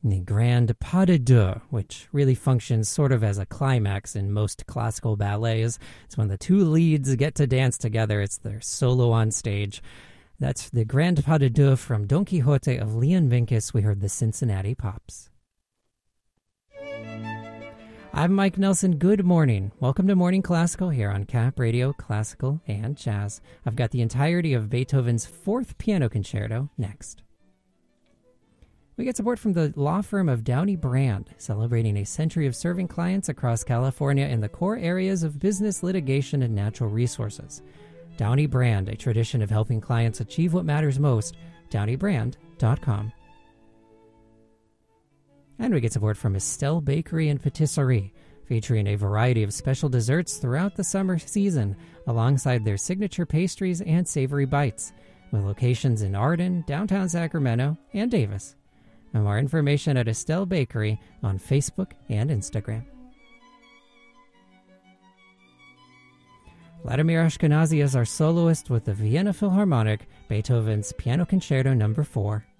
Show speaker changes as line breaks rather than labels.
The Grand Pas de Deux, which really functions sort of as a climax in most classical ballets. It's when the two leads get to dance together. It's their solo on stage. That's the Grand Pas de Deux from Don Quixote of Leon Vinkis. We heard the Cincinnati Pops. I'm Mike Nelson. Good morning. Welcome to Morning Classical here on Cap Radio Classical and Jazz. I've got the entirety of Beethoven's Fourth Piano Concerto next. We get support from the law firm of Downey Brand, celebrating a century of serving clients across California in the core areas of business, litigation, and natural resources. Downey Brand, a tradition of helping clients achieve what matters most. DowneyBrand.com. And we get support from Estelle Bakery and Patisserie, featuring a variety of special desserts throughout the summer season, alongside their signature pastries and savory bites, with locations in Arden, downtown Sacramento, and Davis. And more information at Estelle Bakery on Facebook and Instagram. Vladimir Ashkenazy is our soloist with the Vienna Philharmonic, Beethoven's Piano Concerto No. 4.